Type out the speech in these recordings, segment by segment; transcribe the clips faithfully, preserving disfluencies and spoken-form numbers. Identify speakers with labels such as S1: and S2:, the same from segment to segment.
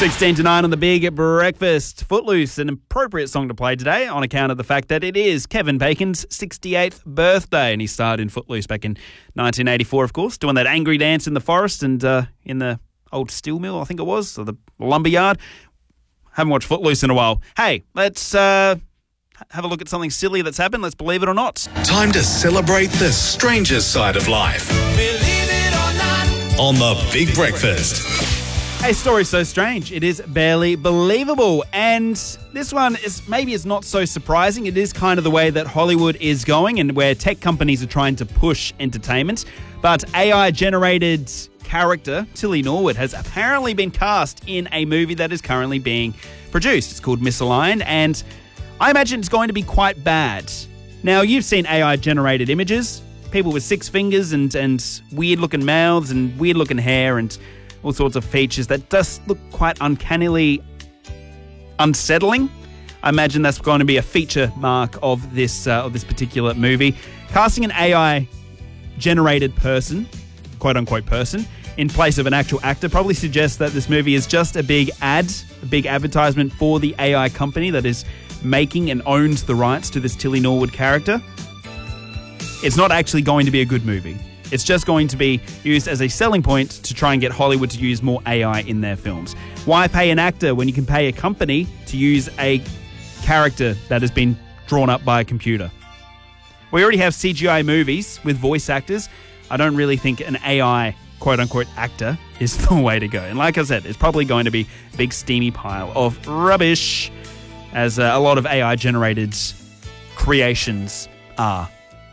S1: sixteen to nine on the Big Breakfast. Footloose, an appropriate song to play today on account of the fact that it is Kevin Bacon's sixty-eighth birthday, and he starred in Footloose back in nineteen eighty-four, of course, doing that angry dance in the forest and uh, in the old steel mill, I think it was, or the lumberyard. Haven't watched Footloose in a while. Hey, let's uh, have a look at something silly that's happened. Let's believe it or not.
S2: Time to celebrate the stranger side of life. Believe it or not. On the Big Breakfast.
S1: A story so strange, it is barely believable. And this one is maybe it's not so surprising. It is kind of the way that Hollywood is going and where tech companies are trying to push entertainment. But A I-generated character, Tilly Norwood, has apparently been cast in a movie that is currently being produced. It's called Misaligned, and I imagine it's going to be quite bad. Now, you've seen A I-generated images, people with six fingers and, and weird-looking mouths and weird-looking hair and all sorts of features that just look quite uncannily unsettling. I imagine that's going to be a feature mark of this uh, of this particular movie. Casting an A I-generated person, quote-unquote person, in place of an actual actor probably suggests that this movie is just a big ad, a big advertisement for the A I company that is making and owns the rights to this Tilly Norwood character. It's not actually going to be a good movie. It's just going to be used as a selling point to try and get Hollywood to use more A I in their films. Why pay an actor when you can pay a company to use a character that has been drawn up by a computer? We already have C G I movies with voice actors. I don't really think an A I quote-unquote actor is the way to go. And like I said, it's probably going to be a big steamy pile of rubbish, as uh, a lot of A I-generated creations are.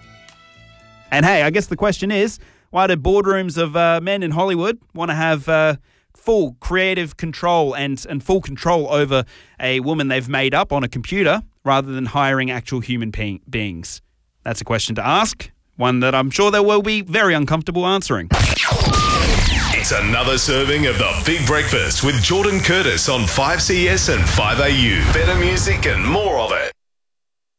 S1: And hey, I guess the question is, why do boardrooms of uh, men in Hollywood want to have uh, full creative control and, and full control over a woman they've made up on a computer rather than hiring actual human pe- beings? That's a question to ask, one that I'm sure they will be very uncomfortable answering.
S2: It's another serving of the Big Breakfast with Jordan Curtis on five C S and five A U. Better music and more of it.